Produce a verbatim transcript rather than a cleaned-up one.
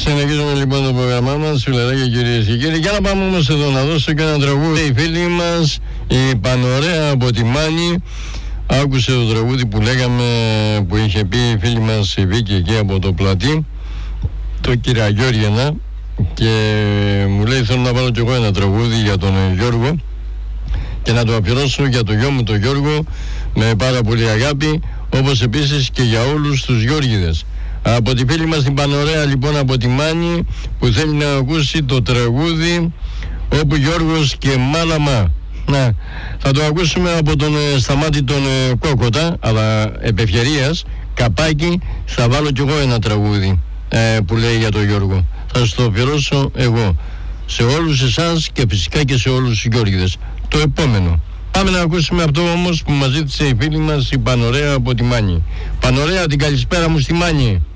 Συνεχίζουμε λοιπόν το πρόγραμμά μας, φιλαράκια κυρίες και κύριοι. Για να πάμε όμως εδώ να δώσω και ένα τραγούδι. Η φίλη μας, η Πανωρέα από τη Μάνη, άκουσε το τραγούδι που λέγαμε, που είχε πει η φίλη μας η Βίκη εκεί από το Πλατή, το Κυραγιώργιανα, και μου λέει θέλω να βάλω κι εγώ ένα τραγούδι για τον Γιώργο και να το αφιερώσω για το γιο μου τον Γιώργο με πάρα πολύ αγάπη, όπως επίσης και για όλους τους Γιώργηδες. Από τη φίλη μας την Πανωρέα λοιπόν από τη Μάνη, που θέλει να ακούσει το τραγούδι Όπου Γιώργος και Μάλαμα. Να, θα το ακούσουμε από τον ε, Σταμάτη τον ε, Κόκοτα, αλλά επ' ευκαιρίας, καπάκι, θα βάλω κι εγώ ένα τραγούδι ε, που λέει για τον Γιώργο. Θα σας το αφιερώσω εγώ σε όλους εσάς και φυσικά και σε όλους τους Γιώργηδες. Το επόμενο. Πάμε να ακούσουμε αυτό όμως που μας ζήτησε η φίλη μας η Πανωρέα από τη Μάνη. Πανωρέα, την καλησπέρα μου στη Μάνη.